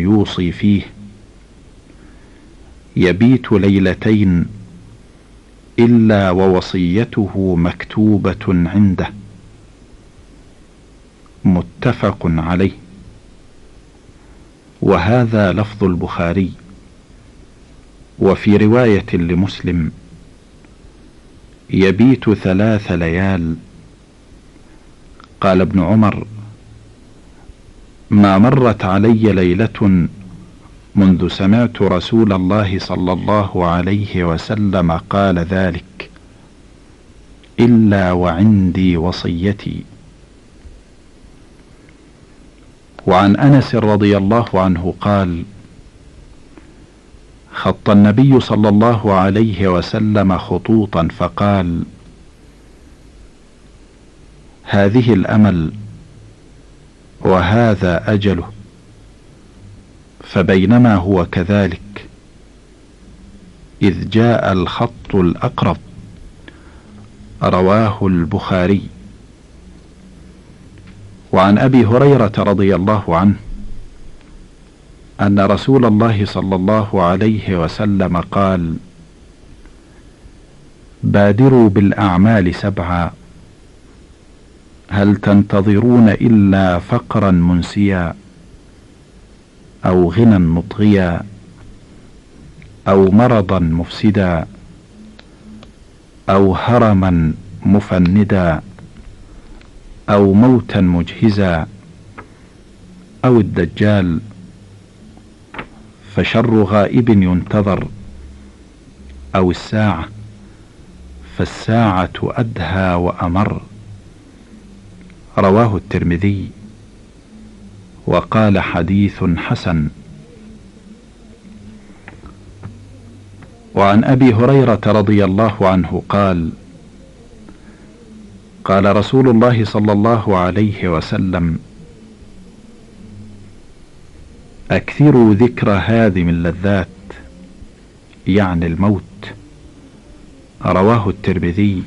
يوصي فيه: يبيت ليلتين إلا ووصيته مكتوبة عنده. متفق عليه. وهذا لفظ البخاري. وفي رواية لمسلم: يبيت 3 ليال. قال ابن عمر: ما مرت علي ليلة منذ سمعت رسول الله صلى الله عليه وسلم قال ذلك إلا وعندي وصيتي. وعن أنس رضي الله عنه قال: خط النبي صلى الله عليه وسلم خطوطا فقال: هذه الأمل وهذا أجله. فبينما هو كذلك إذ جاء الخط الأقرب. رواه البخاري. وعن أبي هريرة رضي الله عنه أن رسول الله صلى الله عليه وسلم قال: بادروا بالأعمال 7، هل تنتظرون إلا فقرا منسيا أو غنى مطغيا أو مرضا مفسدا أو هرما مفندا أو موتا مجهزا أو الدجال، فشر غائب ينتظر، أو الساعة، فالساعة أدهى وأمر. رواه الترمذي وقال: حديث حسن. وعن أبي هريرة رضي الله عنه قال: قال رسول الله صلى الله عليه وسلم: أكثروا ذكر هادم اللذات، يعني الموت. رواه الترمذي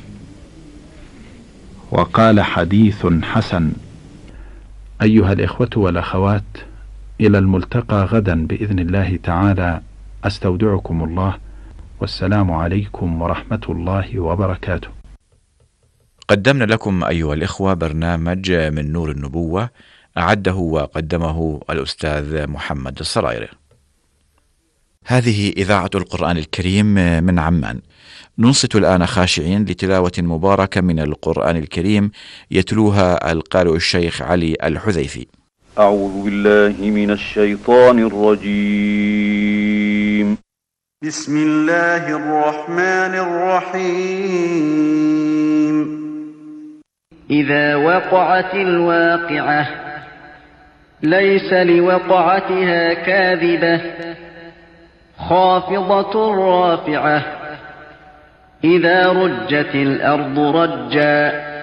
وقال: حديث حسن. أيها الإخوة والأخوات، إلى الملتقى غدا بإذن الله تعالى. أستودعكم الله، والسلام عليكم ورحمة الله وبركاته. قدمنا لكم أيها الإخوة برنامج من نور النبوة، أعده وقدمه الأستاذ محمد السرايري. هذه إذاعة القرآن الكريم من عمان. ننصت الآن خاشعين لتلاوة مباركة من القرآن الكريم يتلوها القارئ الشيخ علي الحذيفي. أعوذ بالله من الشيطان الرجيم. بسم الله الرحمن الرحيم. إذا وقعت الواقعة ليس لوقعتها كاذبة خافضة رافعة. إذا رجت الأرض رجا